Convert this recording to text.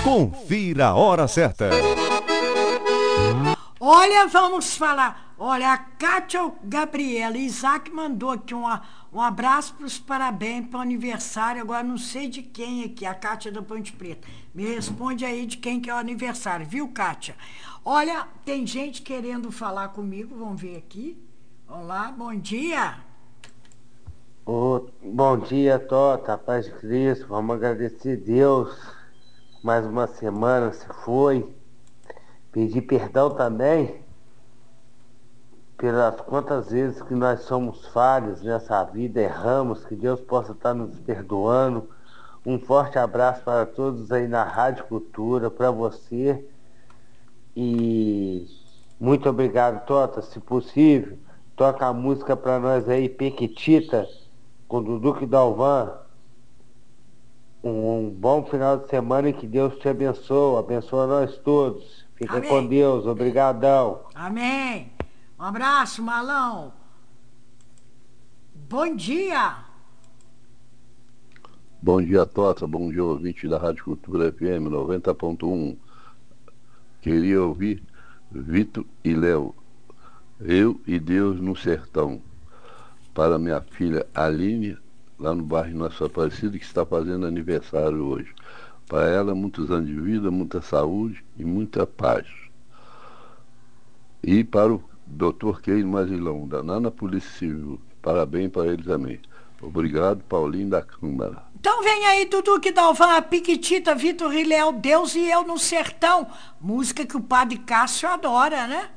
Confira a hora certa. Olha, vamos falar. Olha, a Kátia Gabriela Isaac mandou aqui um abraço para os parabéns para o aniversário. Agora não sei de quem aqui, a Kátia da Ponte Preta. Me responde aí de quem que é o aniversário, viu, Kátia? Olha, tem gente querendo falar comigo, vamos ver aqui. Olá, bom dia. Bom dia, Tota, paz de Cristo. Vamos agradecer a Deus. Mais uma semana se foi. Pedir perdão também pelas quantas vezes que nós somos falhos nessa vida, erramos, que Deus possa estar nos perdoando. Um forte abraço para todos aí na Rádio Cultura, para você. E muito obrigado, Tota. Se possível, toca a música para nós aí, Pequitita, com Dudu e Dalvan. Um bom final de semana e que Deus te abençoe. Abençoa nós todos. Fica Amém. com Deus. Obrigadão. Amém. Um abraço, Malão. Bom dia. Bom dia, Tota. Bom dia, ouvinte da Rádio Cultura FM 90.1. Queria ouvir Vitor e Léo, Eu e Deus no Sertão, para minha filha Aline, lá no bairro Nossa Aparecida, que está fazendo aniversário hoje. Para ela, muitos anos de vida, muita saúde e muita paz. E para o Dr. Keino Mazilão, da Nana Polícia Civil. Parabéns para ele também. Obrigado, Paulinho da Câmara. Então vem aí, Dudu que Dalvan, a Piquitita, Vitor e Léo, Deus e eu no Sertão. Música que o Padre Cássio adora, né?